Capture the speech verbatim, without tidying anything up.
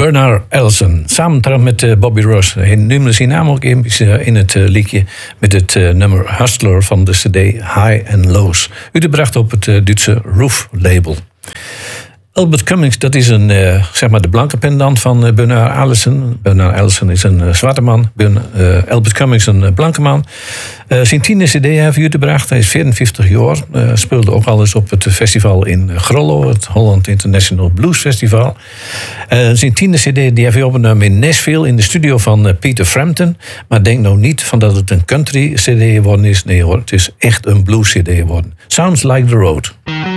Bernard Allison, samen trouwens met uh, Bobby Ross. Hij noemde zijn naam ook in, uh, in het uh, liedje met het uh, nummer Hustler van de cd High and Lows. Uitgebracht op het uh, Duitse Roof label. Albert Cummings, dat is een, uh, zeg maar de blanke pendant van uh, Bernard Allison. Bernard Allison is een uh, zwarte man. Ben, uh, Albert Cummings een uh, blanke man. Uh, zijn tiende cd heeft hij uitgebracht. Hij is vierenvijftig jaar. Uh, speelde ook al eens op het festival in Grollo. Het Holland International Blues Festival. Uh, zijn tiende cd die heeft hij opgenomen in Nashville. In de studio van uh, Peter Frampton. Maar denk nou niet van dat het een country cd geworden is. Nee hoor, het is echt een blues cd geworden. Sounds Like the Road.